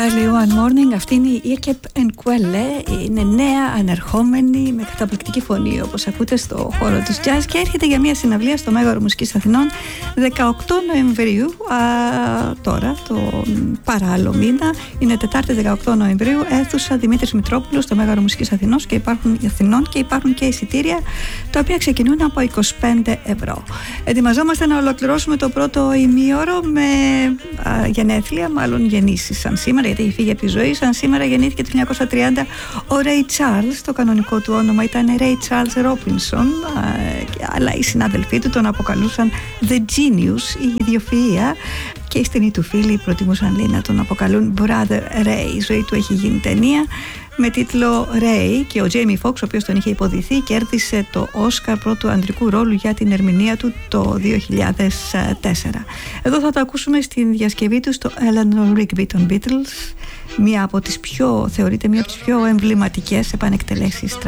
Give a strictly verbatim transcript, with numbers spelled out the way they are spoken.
Early One Morning, αυτή είναι η Ekep Enquelle, είναι νέα ανερχόμενη με καταπληκτική φωνή όπως ακούτε στο χώρο της jazz και έρχεται για μια συναυλία στο Μέγαρο Μουσικής Αθηνών δεκαοκτώ Νοεμβρίου, α, τώρα τον παράλληλο μήνα, είναι Τετάρτη δεκαοκτώ Νοεμβρίου, αίθουσα Δημήτρης Μητρόπουλος στο Μέγαρο Μουσικής Αθηνών και υπάρχουν, Αθηνών και υπάρχουν και εισιτήρια τα οποία ξεκινούν από είκοσι πέντε ευρώ. Ετοιμαζόμαστε να ολοκληρώσουμε το πρώτο ημίωρο με α, γενέθλια, μάλλον γεννήσεις σαν σήμερα, γιατί έχει φύγει από τη ζωή. Σαν σήμερα γεννήθηκε το χίλια εννιακόσια τριάντα ο Ray Charles, το κανονικό του όνομα ήταν Ray Charles Robinson, αλλά οι συνάδελφοί του τον αποκαλούσαν The Genius, η ιδιοφυΐα, και οι στενοί του φίλοι προτιμούσαν λέει να τον αποκαλούν Brother Ray. Η ζωή του έχει γίνει ταινία με τίτλο Ray και ο Jamie Foxx, ο οποίος τον είχε υποδηθεί, κέρδισε το Όσκαρ πρώτου ανδρικού ρόλου για την ερμηνεία του το δύο χιλιάδες τέσσερα. Εδώ θα το ακούσουμε στην διασκευή του στο Eleanor Rigby των Beatles, μία από τις πιο, θεωρείται μία από τις πιο εμβληματικές επανεκτελέσεις